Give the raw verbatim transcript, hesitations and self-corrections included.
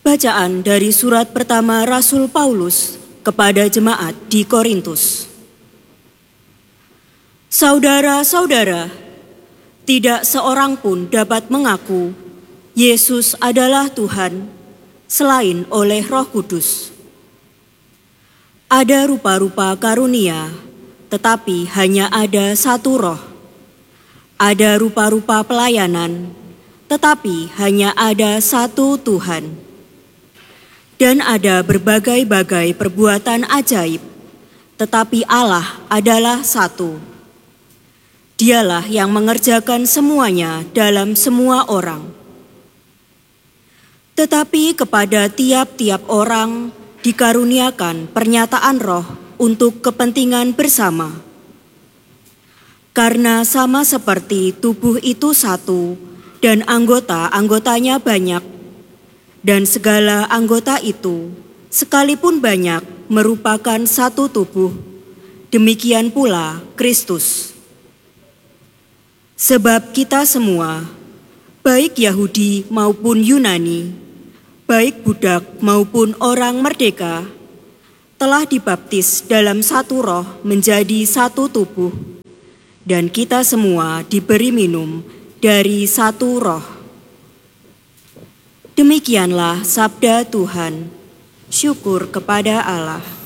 Bacaan dari surat pertama Rasul Paulus kepada jemaat di Korintus. Saudara-saudara, tidak seorang pun dapat mengaku Yesus adalah Tuhan selain oleh Roh Kudus. Ada rupa-rupa karunia, tetapi hanya ada satu Roh. Ada rupa-rupa pelayanan, tetapi hanya ada satu Tuhan. Dan ada berbagai-bagai perbuatan ajaib, tetapi Allah adalah satu. Dialah yang mengerjakan semuanya dalam semua orang. Tetapi kepada tiap-tiap orang dikaruniakan pernyataan Roh untuk kepentingan bersama. Karena sama seperti tubuh itu satu dan anggota-anggotanya banyak, dan segala anggota itu, sekalipun banyak, merupakan satu tubuh. Demikian pula Kristus. Sebab kita semua, baik Yahudi maupun Yunani, baik budak maupun orang merdeka, telah dibaptis dalam satu Roh menjadi satu tubuh, dan kita semua diberi minum dari satu Roh. Demikianlah sabda Tuhan. Syukur kepada Allah.